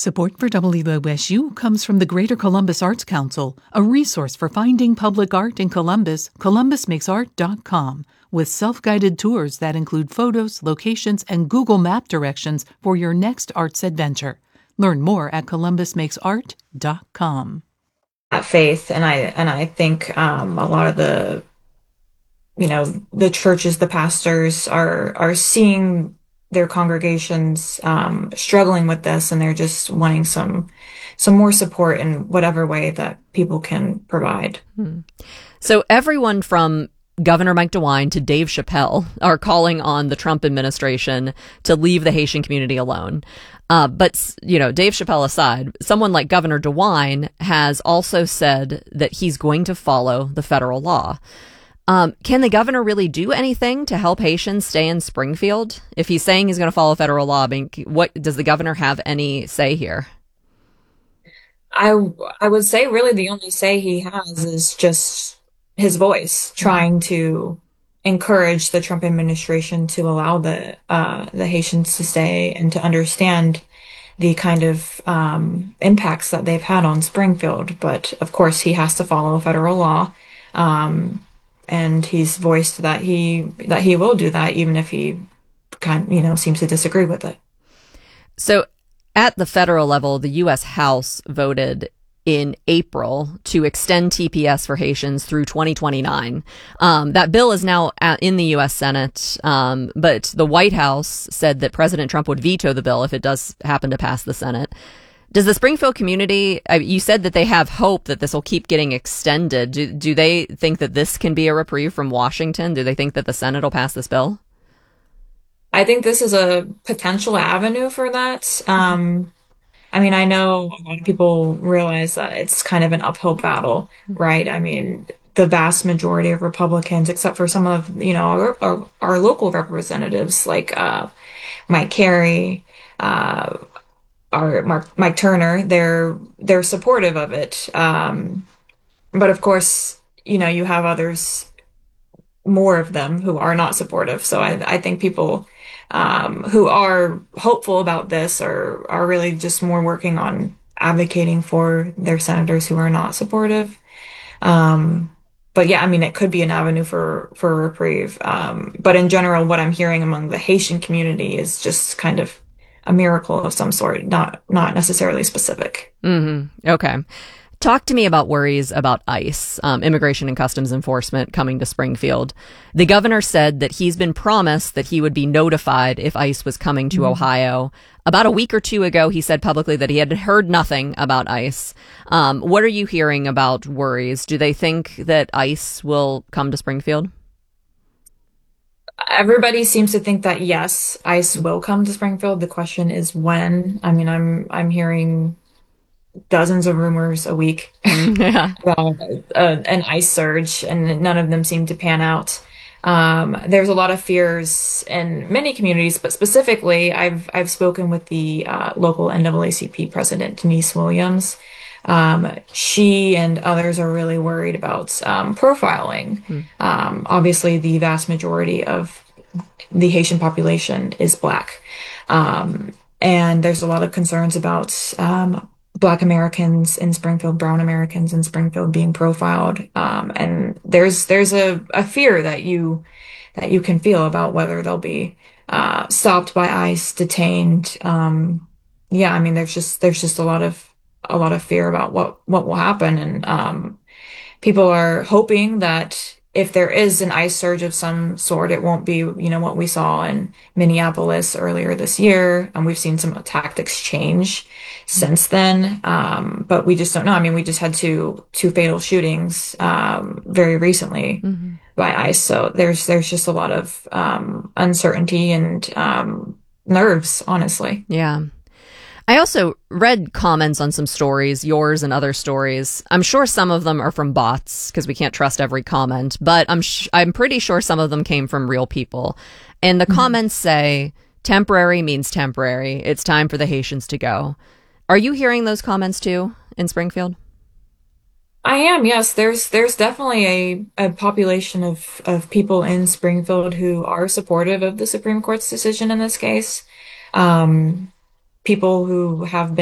Support for WOSU comes from the Greater Columbus Arts Council, a resource for finding public art in Columbus, columbusmakesart.com, with self-guided tours that include photos, locations, and Google Map directions for your next arts adventure. Learn more at columbusmakesart.com. Faith, and I think a lot of the churches, the pastors are seeing their congregations struggling with this, and they're just wanting some more support in whatever way that people can provide. So everyone from Governor Mike DeWine to Dave Chappelle are calling on the Trump administration to leave the Haitian community alone. But, Dave Chappelle aside, someone like Governor DeWine has also said that he's going to follow the federal law. Can the governor really do anything to help Haitians stay in Springfield? If he's saying he's going to follow federal law, I mean, what does the governor have any say here? I would say really the only say he has is just his voice, trying to encourage the Trump administration to allow the Haitians to stay and to understand the kind of impacts that they've had on Springfield. But of course, he has to follow federal law, and he's voiced that he will do that, even if he seems to disagree with it. So, at the federal level, the U.S. House voted in April to extend TPS for Haitians through 2029. That bill is now in the U.S. Senate, but the White House said that President Trump would veto the bill if it does happen to pass the Senate. Does the Springfield community, you said that they have hope that this will keep getting extended. Do they think that this can be a reprieve from Washington? Do they think that the Senate will pass this bill? I think this is a potential avenue for that. I mean, I know a lot of people realize that it's kind of an uphill battle, right? I mean, the vast majority of Republicans, except for some of, our local representatives like Mike Carey, Mike Turner, they're supportive of it. But of course, you have others, more of them, who are not supportive. So I think people who are hopeful about this are really just more working on advocating for their senators who are not supportive. But yeah, I mean, it could be an avenue for a reprieve. But in general, what I'm hearing among the Haitian community is just kind of a miracle of some sort, not necessarily specific. Mm-hmm. Okay. Talk to me about worries about ICE, Immigration and Customs Enforcement, coming to Springfield. The governor said that he's been promised that he would be notified if ICE was coming to Ohio. About a week or two ago, he said publicly that he had heard nothing about ICE. What are you hearing about worries? Do they think that ICE will come to Springfield? Everybody seems to think that yes, ICE will come to Springfield. The question is when. I mean, I'm hearing dozens of rumors a week Yeah. about an ICE surge, and none of them seem to pan out. There's a lot of fears in many communities, but specifically, I've spoken with the local NAACP president, Denise Williams. She and others are really worried about profiling. Obviously, the vast majority of the Haitian population is Black. And there's a lot of concerns about Black Americans in Springfield, Brown Americans in Springfield being profiled. And there's a fear that you can feel about whether they'll be stopped by ICE, detained. Yeah, I mean, there's just a lot of fear about what will happen. And people are hoping that if there is an ICE surge of some sort, it won't be, what we saw in Minneapolis earlier this year. And we've seen some tactics change since then. But we just don't know. I mean, we just had two fatal shootings very recently by ICE. So there's just a lot of uncertainty and nerves, honestly. Yeah. I also read comments on some stories, yours and other stories. I'm sure some of them are from bots because we can't trust every comment, but I'm pretty sure some of them came from real people. And the comments say, temporary means temporary. It's time for the Haitians to go. Are you hearing those comments too in Springfield? I am, yes. There's definitely a population of people in Springfield who are supportive of the Supreme Court's decision in this case. People who have been